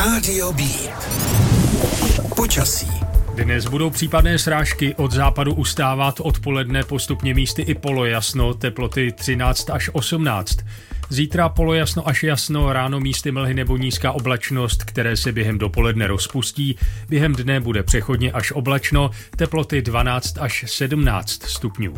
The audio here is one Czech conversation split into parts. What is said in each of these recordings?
Rádio B. Počasí. Dnes budou případné srážky, od západu ustávat, odpoledne postupně místy i polojasno, teploty 13 až 18. Zítra polojasno až jasno, ráno místy mlhy nebo nízká oblačnost, které se během dopoledne rozpustí. Během dne bude přechodně až oblačno, teploty 12 až 17 stupňů.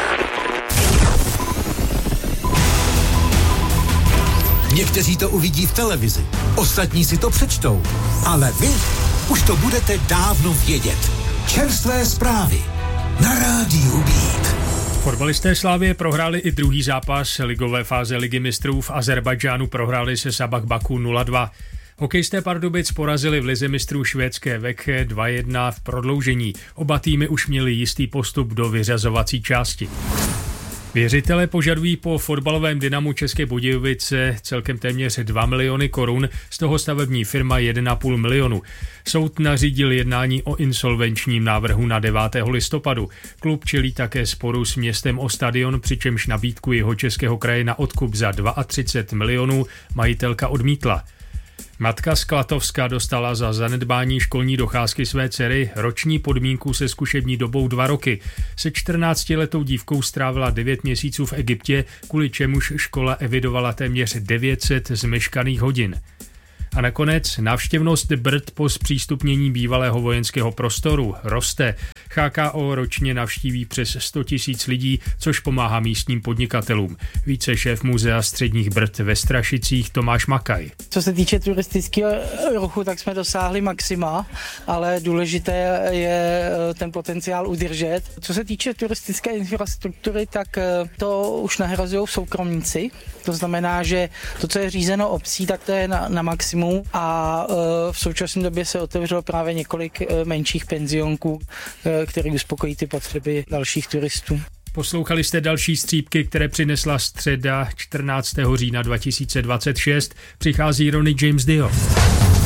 Někteří to uvidí v televizi, ostatní si to přečtou, ale vy už to budete dávno vědět. Čerstvé zprávy na Rádiu Beat. Fotbalisté Slavie prohráli i druhý zápas ligové fáze Ligy mistrů. V Azerbajdžánu prohráli se Sabah Baku 0-2. Hokejisté Pardubic porazili v lize mistrů švédské Växjö 2-1 v prodloužení. Oba týmy už měli jistý postup do vyřazovací části. Věřitelé požadují po fotbalovém Dynamu České Budějovice celkem téměř 2 miliony korun, z toho stavební firma 1,5 milionu. Soud nařídil jednání o insolvenčním návrhu na 9. listopadu. Klub čelí také sporu s městem o stadion, přičemž nabídku Jihočeského kraje na odkup za 32 milionů majitelka odmítla. Matka z Klatovska dostala za zanedbání školní docházky své dcery roční podmínku se zkušební dobou 2 roky. Se 14letou dívkou strávila 9 měsíců v Egyptě, kvůli čemuž škola evidovala téměř 900 zmeškaných hodin. A nakonec návštěvnost Brd po zpřístupnění bývalého vojenského prostoru roste. HKO ročně navštíví přes 100 000 lidí, což pomáhá místním podnikatelům. Více šéf muzea středních Brd ve Strašicích Tomáš Makaj. Co se týče turistického ruchu, tak jsme dosáhli maxima, ale důležité je ten potenciál udržet. Co se týče turistické infrastruktury, tak to už nahrazují soukromníci. To znamená, že to, co je řízeno obcí, tak to je na maximum a v současné době se otevřelo právě několik menších penzionků, které uspokojí ty potřeby dalších turistů. Poslouchali jste další střípky, které přinesla středa 14. října 2026. Přichází Ronnie James Dio.